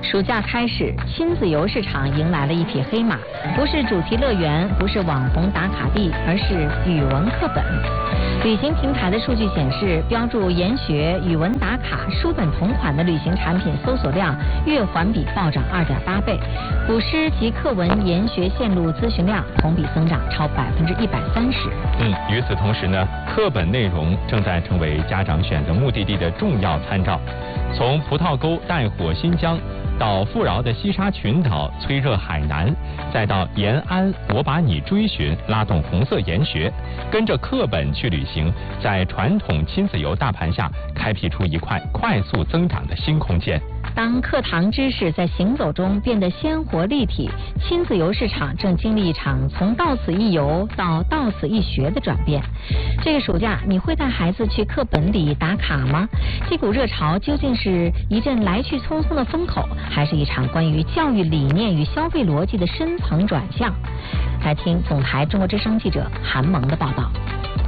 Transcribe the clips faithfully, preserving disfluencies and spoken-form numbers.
暑假开始，亲子游市场迎来了一匹黑马，不是主题乐园，不是网红打卡地，而是语文课本。旅行平台的数据显示，标注研学、语文打卡、书本同款的旅行产品搜索量月环比暴涨二点八倍，古诗及课文研学线路咨询量同比增长超百分之一百三十。 嗯，与此同时呢，课本内容正在成为家长选择目的地的重要参照。从葡萄沟带火新疆，到富饶的西沙群岛催热海南，再到延安我把你追寻拉动红色研学，跟着课本去旅行，在传统亲子游大盘下开辟出一块快速增长的新空间。 当课堂知识在行走中变得鲜活立体，亲子游市场正经历一场从到此一游到到此一学的转变。这个暑假，你会带孩子去课本里打卡吗？这股热潮究竟是一阵来去匆匆的风口，还是一场关于教育理念与消费逻辑的深层转向？来听总台中国之声记者韩萌的报道。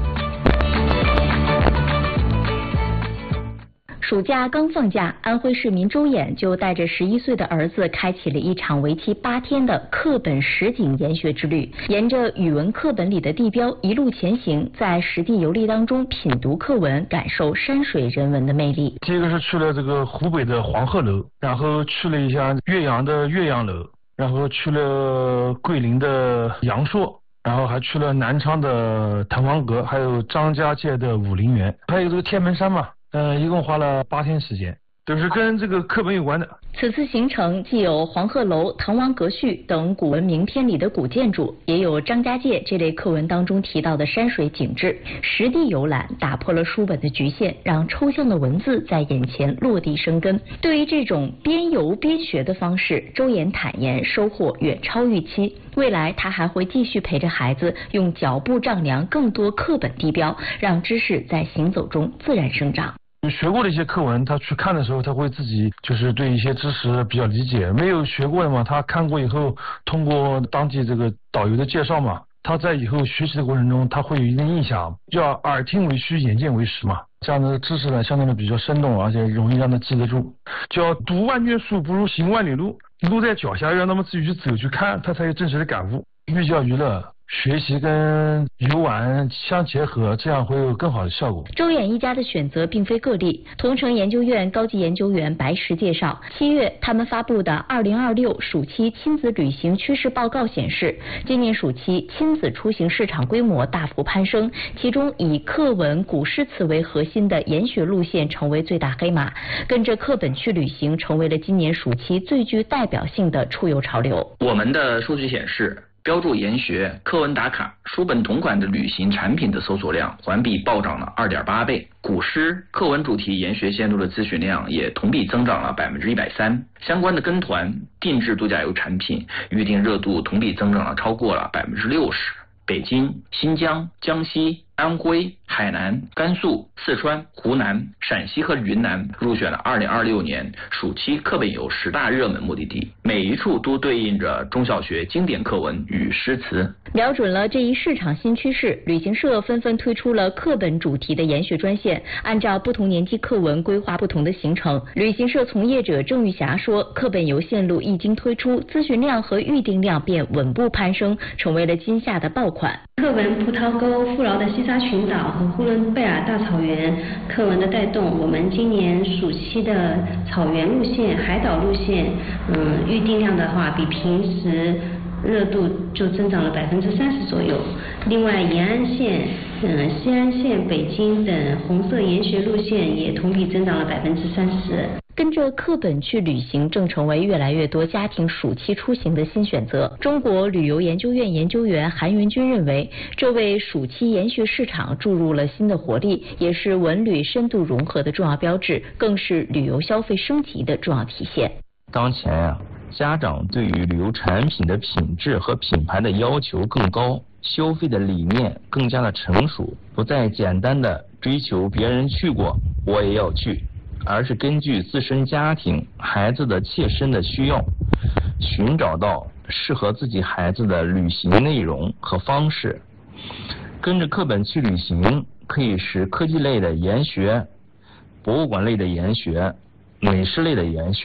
暑假刚放假，安徽市民周衍就带着十一岁的儿子开启了一场为期八天的课本实景研学之旅，沿着语文课本里的地标一路前行，在实地游历当中品读课文，感受山水人文的魅力。 第一个是去了这个湖北的黄鹤楼，然后去了一下岳阳的岳阳楼，然后去了桂林的阳朔，然后还去了南昌的滕王阁，还有张家界的武陵源，还有这个天门山嘛。嗯，一共花了八天时间，都是跟这个课本有关的。 此次行程既有黄鹤楼、滕王阁序等古文名篇里的古建筑，也有张家界这类课文当中提到的山水景致。实地游览打破了书本的局限，让抽象的文字在眼前落地生根。对于这种边游边学的方式，周衍坦言收获远超预期。未来他还会继续陪着孩子用脚步丈量更多课本地标，让知识在行走中自然生长。 学过的一些课文，他去看的时候，他会自己就是对一些知识比较理解。没有学过的嘛，他看过以后，通过当地这个导游的介绍嘛，他在以后学习的过程中，他会有一定印象。叫耳听为虚，眼见为实嘛。这样的知识呢，相对的比较生动，而且容易让他记得住。叫读万卷书，不如行万里路。路在脚下，让他们自己去走去看，他才有真实的感悟。寓教于乐。学习跟游玩相结合，这样会有更好的效果。 周衍一家的选择并非个例。同城研究院高级研究员白石介绍，七月他们发布的二零二六暑期亲子旅行趋势报告显示，今年暑期亲子出行市场规模大幅攀升，其中以课文、古诗词为核心的研学路线成为最大黑马，跟着课本去旅行成为了今年暑期最具代表性的出游潮流。 我们的数据显示，标注研学、课文打卡、书本同款的旅行产品的搜索量环比暴涨了二点八倍，古诗、课文主题研学线路的咨询量也同比增长了百分之一百三。相关的跟团、定制度假游产品预订热度同比增长了超过了百分之六十。北京、新疆、江西、安徽、海南、甘肃、四川、湖南、陕西和云南入选了二零二六年暑期课本游十大热门目的地，每一处都对应着中小学经典课文与诗词。 瞄准了这一市场新趋势，旅行社纷纷推出了课本主题的研学专线，按照不同年级课文规划不同的行程。旅行社从业者郑玉霞说，课本游线路一经推出，咨询量和预订量便稳步攀升，成为了今夏的爆款。 课文葡萄沟、富饶的西沙群岛和呼伦贝尔大草原课文的带动，我们今年暑期的草原路线、海岛路线，嗯，预订量的话，比平时热度就增长了百分之三十左右。另外，延安线、嗯、西安线、北京等红色研学路线也同比增长了百分之三十。 跟着课本去旅行正成为越来越多家庭暑期出行的新选择。中国旅游研究院研究员韩元军认为，这为暑期研学市场注入了新的活力，也是文旅深度融合的重要标志，更是旅游消费升级的重要体现。 当前呀、啊，家长对于旅游产品的品质和品牌的要求更高，消费的理念更加的成熟，不再简单的追求别人去过我也要去，而是根据自身家庭、孩子的切身的需要，寻找到适合自己孩子的旅行内容和方式。跟着课本去旅行，可以是科技类的研学、博物馆类的研学、美食类的研学，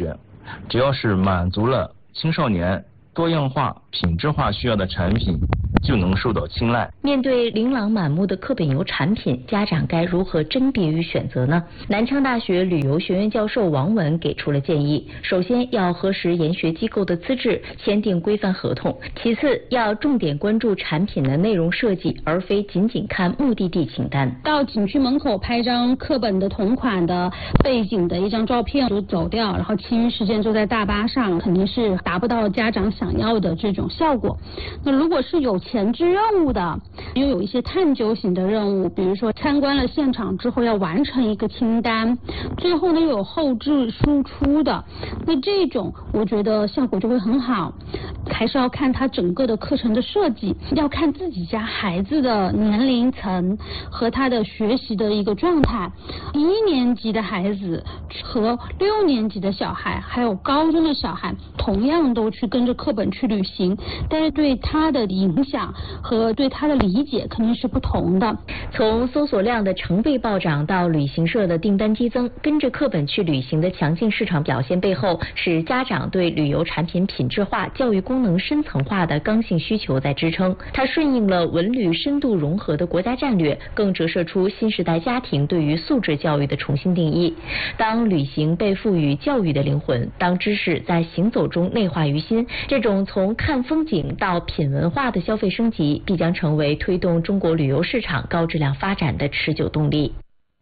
只要是满足了青少年多样化、品质化需要的产品，就能受到青睐。 面对琳琅满目的课本游产品，家长该如何甄别与选择呢？南昌大学旅游学院教授王文给出了建议：首先要核实研学机构的资质，签订规范合同；其次要重点关注产品的内容设计，而非仅仅看目的地清单。 到景区门口拍张课本的同款的背景的一张照片就走掉，然后其余时间坐在大巴上，肯定是达不到家长想要的这种效果。那如果是有前置任务的，又有一些探究型的任务，比如说参观了现场之后要完成一个清单，最后呢又有后置输出的，那这种我觉得效果就会很好。还是要看它整个的课程的设计，要看自己家孩子的年龄层和他的学习的一个状态。一年级的孩子和六年级的小孩，还有高中的小孩，同样都去跟着课本去旅行，但是对他的影响和对他的理解肯定是不同的。 从搜索量的成倍暴涨到旅行社的订单激增，跟着课本去旅行的强劲市场表现背后，是家长对旅游产品品质化、教育功能深层化的刚性需求在支撑。它顺应了文旅深度融合的国家战略，更折射出新时代家庭对于素质教育的重新定义。当旅行被赋予教育的灵魂，当知识在行走中内化于心，这种从看风景到品文化的消费升级，必将成为推动中国旅游市场高质量发展的持久动力。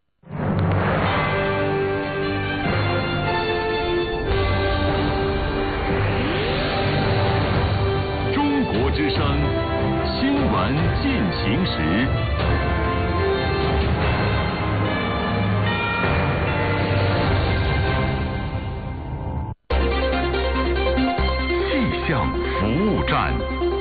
中国之声新闻进行时。气象服务站，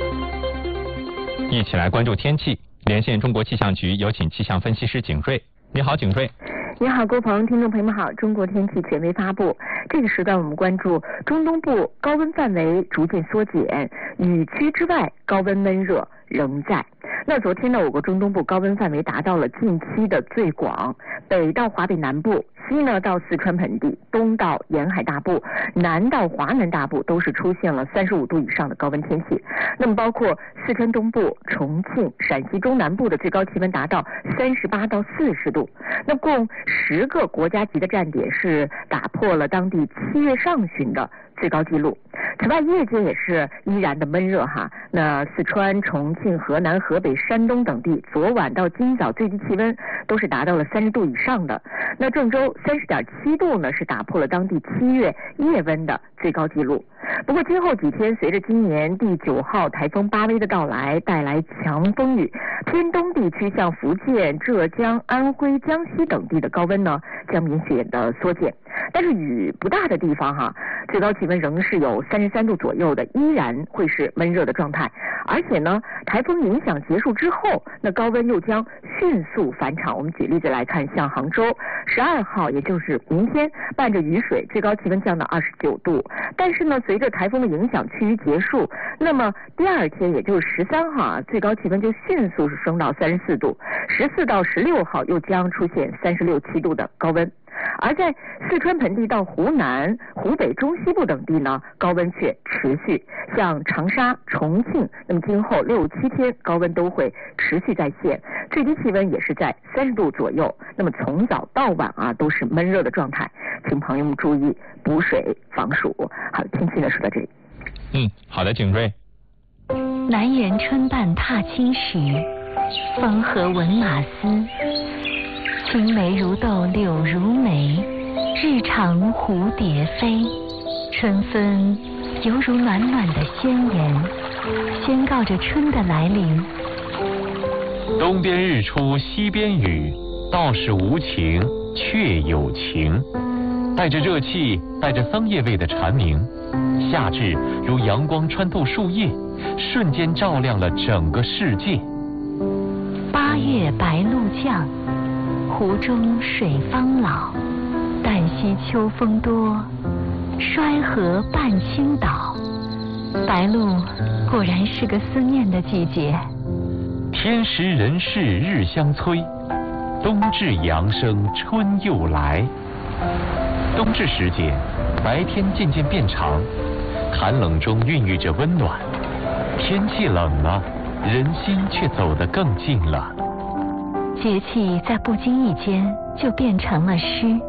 一起来关注天气。连线中国气象局，有请气象分析师景瑞。你好，景瑞。 你好，郭鹏，听众朋友们好。中国天气权威发布，这个时段我们关注中东部高温范围逐渐缩减，雨区之外高温闷热仍在。那昨天呢，我国中东部高温范围达到了近期的最广，北到华北南部，西呢到四川盆地，东到沿海大部，南到华南大部都是出现了三十五度以上的高温天气。那么包括四川东部、重庆、陕西中南部的最高气温达到三十八到四十度。那共十个国家级的站点是打破了当地七月上旬的最高纪录。此外，夜间也是依然的闷热哈。那四川、重庆、河南、河北、山东等地昨晚到今早最低气温都是达到了三十度以上的。那郑州三十点七度呢，是打破了当地七月夜温的最高纪录。不过今后几天，随着今年第九号台风巴威的到来，带来强风雨，偏东地区像福建、浙江、安徽、江西等地的高温呢将明显的缩减。但是雨不大的地方哈，最高气温仍是有三十三度左右的，依然会是闷热的状态。而且呢，台风影响结束之后，那高温又将迅速返场。我们举例子来看，像杭州十二号，也就是明天，伴着雨水，最高气温降到二十九度。但是呢，随着台风的影响趋于结束，那么第二天，也就是十三号啊，最高气温就迅速是升到三十四度。十四到十六号又将出现三十六七度的高温。而在四川盆地到湖南、湖北中西部等地呢，高温却持续。像长沙、重庆，那么今后六七天高温都会持续在线，最低气温也是在三十度左右。那么从早到晚啊，都是闷热的状态，请朋友们注意补水防暑。好，天气呢说到这里。 嗯，好的，景瑞。 南园春半踏青时，风和闻马嘶。青梅如豆柳如眉，日长蝴蝶飞。春分犹如暖暖的宣言，宣告着春的来临。 东边日出西边雨，道是无晴却有晴。带着热气，带着桑叶味的蝉鸣，夏至如阳光穿透树叶，瞬间照亮了整个世界。 八月白露降，湖中水方老，旦夕秋风多，衰河半倾倒。白露果然是个思念的季节。 天时人事日相催，冬至阳生春又来。 冬至时节，白天渐渐变长，寒冷中孕育着温暖。天气冷了，人心却走得更近了。 节气在不经意间就变成了诗。